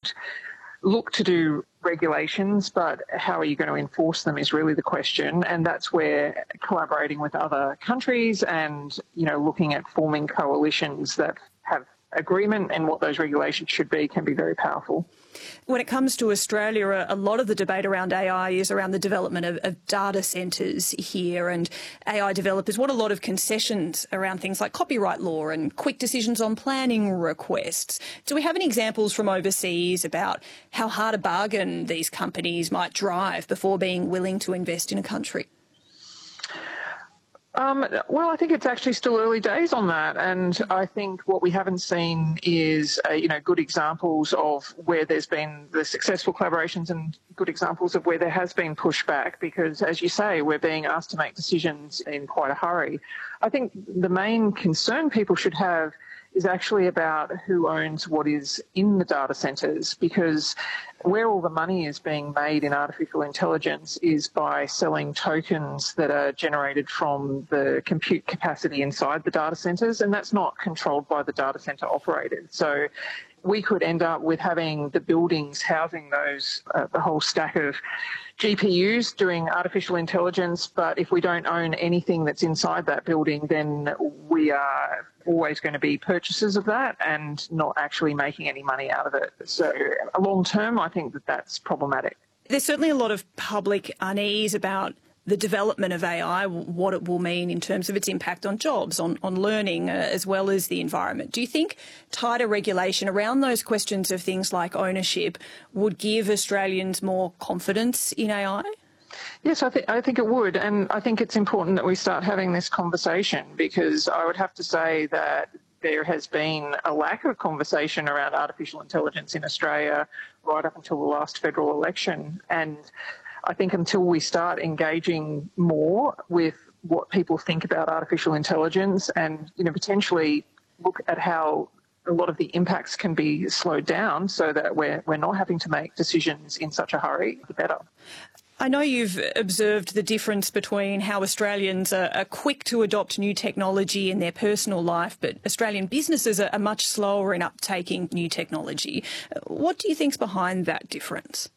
should look to do regulations, but how are you going to enforce them is really the question. And that's where collaborating with other countries and, looking at forming coalitions that have agreement and what those regulations should be can be very powerful. When it comes to Australia, a lot of the debate around AI is around the development of data centres here, and AI developers want a lot of concessions around things like copyright law and quick decisions on planning requests. Do we have any examples from overseas about how hard a bargain these companies might drive before being willing to invest in a country? Well, I think it's actually still early days on that, and I think what we haven't seen is, good examples of where there's been the successful collaborations and good examples of where there has been pushback because, as you say, we're being asked to make decisions in quite a hurry. I think the main concern people should have is actually about who owns what is in the data centres, because where all the money is being made in artificial intelligence is by selling tokens that are generated from the compute capacity inside the data centres, and that's not controlled by the data centre operators. So we could end up with having the buildings housing those, the whole stack of GPUs doing artificial intelligence, but if we don't own anything that's inside that building, then we are always going to be purchasers of that and not actually making any money out of it. So long term, I think that that's problematic. There's certainly a lot of public unease about the development of AI, what it will mean in terms of its impact on jobs, on learning, as well as the environment. Do you think tighter regulation around those questions of things like ownership would give Australians more confidence in AI? Yes, I think it would, and I think it's important that we start having this conversation, because I would have to say that there has been a lack of conversation around artificial intelligence in Australia right up until the last federal election, and I think until we start engaging more with what people think about artificial intelligence and, potentially look at how a lot of the impacts can be slowed down so that we're not having to make decisions in such a hurry, the better. I know you've observed the difference between how Australians are quick to adopt new technology in their personal life, but Australian businesses are much slower in uptaking new technology. What do you think's behind that difference?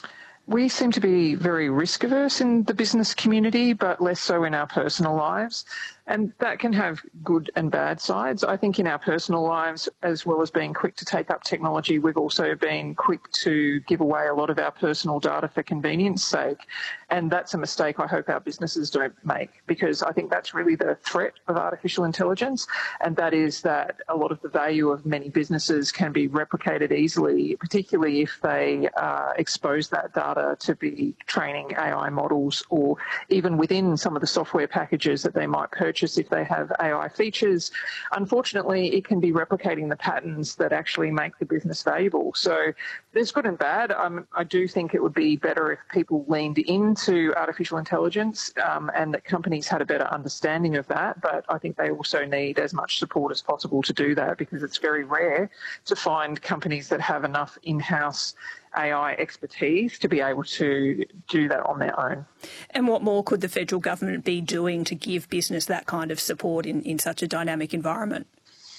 We seem to be very risk-averse in the business community, but less so in our personal lives. And that can have good and bad sides. I think in our personal lives, as well as being quick to take up technology, we've also been quick to give away a lot of our personal data for convenience sake. And that's a mistake I hope our businesses don't make, because I think that's really the threat of artificial intelligence. And that is that a lot of the value of many businesses can be replicated easily, particularly if they expose that data to be training AI models, or even within some of the software packages that they might purchase if they have AI features. Unfortunately, it can be replicating the patterns that actually make the business valuable. So there's good and bad. I do think it would be better if people leaned into artificial intelligence and that companies had a better understanding of that. But I think they also need as much support as possible to do that, because it's very rare to find companies that have enough in-house AI expertise to be able to do that on their own. And what more could the federal government be doing to give business that kind of support in such a dynamic environment?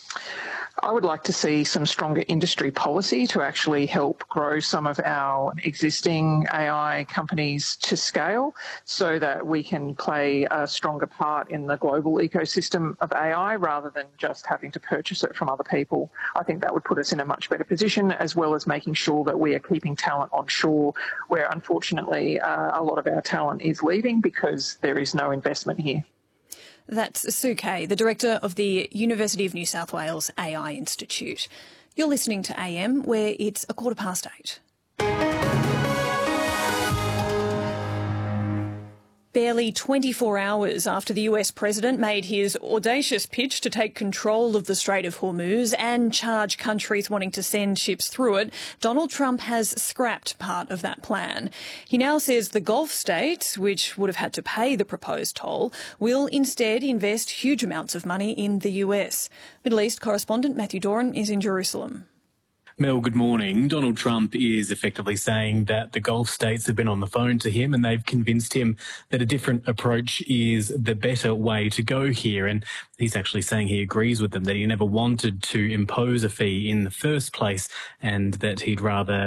I would like to see some stronger industry policy to actually help grow some of our existing AI companies to scale, so that we can play a stronger part in the global ecosystem of AI rather than just having to purchase it from other people. I think that would put us in a much better position, as well as making sure that we are keeping talent on shore, where unfortunately a lot of our talent is leaving because there is no investment here. That's Sue Kay, the director of the University of New South Wales AI Institute. You're listening to AM, where it's 8:15. Barely 24 hours after the US president made his audacious pitch to take control of the Strait of Hormuz and charge countries wanting to send ships through it, Donald Trump has scrapped part of that plan. He now says the Gulf states, which would have had to pay the proposed toll, will instead invest huge amounts of money in the US. Middle East correspondent Matthew Doran is in Jerusalem. Mel, good morning. Donald Trump is effectively saying that the Gulf states have been on the phone to him and they've convinced him that a different approach is the better way to go here. And he's actually saying he agrees with them, that he never wanted to impose a fee in the first place and that he'd rather